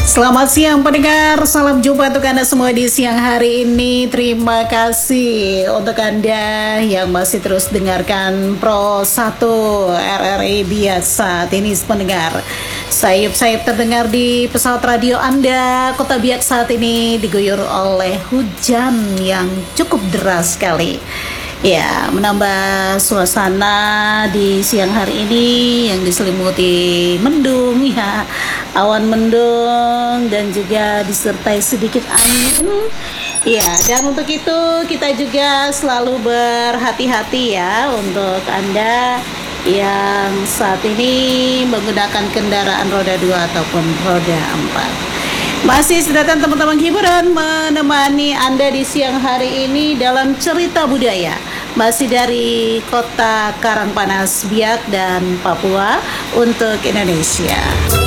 Selamat siang pendengar, salam jumpa untuk Anda semua di siang hari ini. Terima kasih untuk Anda yang masih terus dengarkan Pro 1 RRI Biak saat ini pendengar. Sayup-sayup terdengar di pesawat radio Anda. Kota Biak saat ini diguyur oleh hujan yang cukup deras sekali. Ya, menambah suasana di siang hari ini yang diselimuti mendung ya, awan mendung dan juga disertai sedikit angin. Ya, dan untuk itu kita juga selalu berhati-hati ya untuk Anda yang saat ini menggunakan kendaraan roda 2 ataupun roda 4. Masih sedang teman-teman hiburan menemani Anda di siang hari ini dalam cerita budaya. Masih dari kota Karangpanas, Biak dan Papua untuk Indonesia.